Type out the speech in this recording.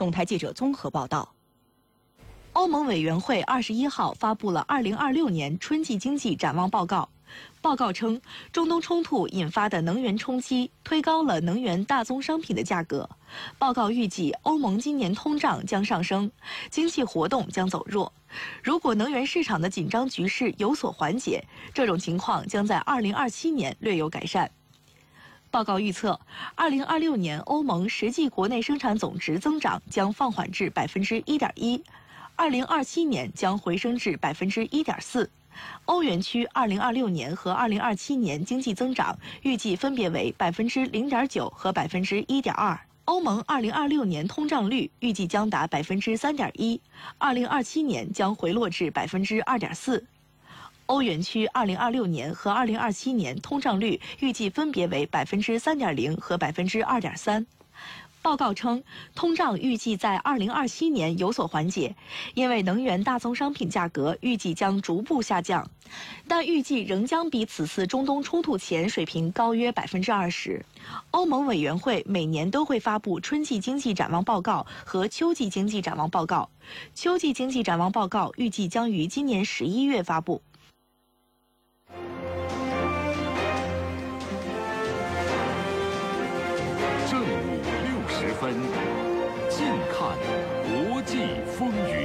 总台记者综合报道。欧盟委员会21号发布了2026年春季经济展望报告。报告称，中东冲突引发的能源冲击推高了能源大宗商品的价格。报告预计，欧盟今年通胀将上升，经济活动将走弱。如果能源市场的紧张局势有所缓解，这种情况将在2027年略有改善。报告预测，2026年欧盟实际国内生产总值增长将放缓至1.1%，2027年将回升至1.4%。欧元区2026年和2027年经济增长预计分别为0.9%和1.2%。欧盟2026年通胀率预计将达3.1%，2027年将回落至2.4%。欧元区2026年和2027年通胀率预计分别为3.0%和2.3%。报告称，通胀预计在2027年有所缓解，因为能源大宗商品价格预计将逐步下降，但预计仍将比此次中东冲突前水平高约20%。欧盟委员会每年都会发布春季经济展望报告和秋季经济展望报告，秋季经济展望报告预计将于今年11月发布。 正午60分，近看国际风云。